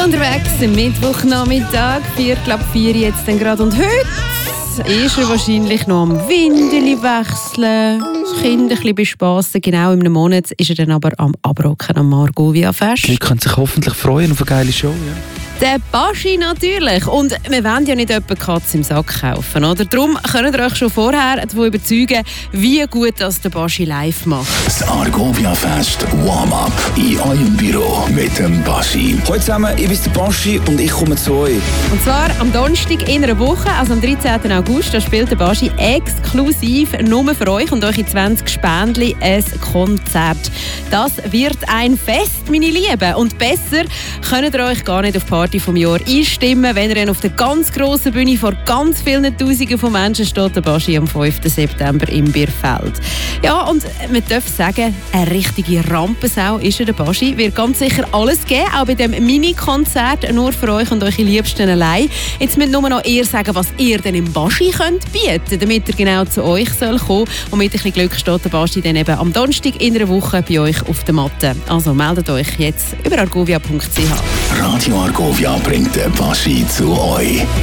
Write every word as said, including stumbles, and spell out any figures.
unterwegs am Mittwochnachmittag, Viertel ab vier jetzt dann gerade. Und heute ist er wahrscheinlich noch am Windeli wechseln, das Kind ein bisschen bespassen. Genau in einem Monat ist er dann aber am Abrocken am Margovia-Fest. Die Leute können sich hoffentlich freuen auf eine geile Show. Ja. Der Baschi natürlich. Und wir wollen ja nicht etwa Katz im Sack kaufen, oder? Darum könnt ihr euch schon vorher davon überzeugen, wie gut das der Baschi live macht. Das Argovia-Fest Warm-Up in eurem Büro mit dem Baschi. Hallo zusammen, ich bin der Baschi und ich komme zu euch. Und zwar am Donnerstag in einer Woche, also am dreizehnten August, da spielt der Baschi exklusiv nur für euch und eure zwanzig Spendli ein Konzert. Das wird ein Fest, meine Lieben. Und besser könnt ihr euch gar nicht auf die Party vom Jahr einstimmen, wenn ihr auf der ganz grossen Bühne vor ganz vielen Tausenden von Menschen steht, der Baschi am fünften September im Bierfeld. Ja, und man darf sagen, eine richtige Rampensau ist er, der Baschi. Wird ganz sicher alles geben, auch bei dem Mini-Konzert, nur für euch und eure Liebsten allein. Jetzt müsst nur noch ihr sagen, was ihr denn im Baschi könnt bieten, damit er genau zu euch soll kommen. Und mit ein bisschen Glück steht der Baschi dann eben am Donnerstag in einer Woche bei euch auf der Matte. Also meldet euch jetzt über argovia punkt c h. Radio Argovia bringt den Baschi zu euch.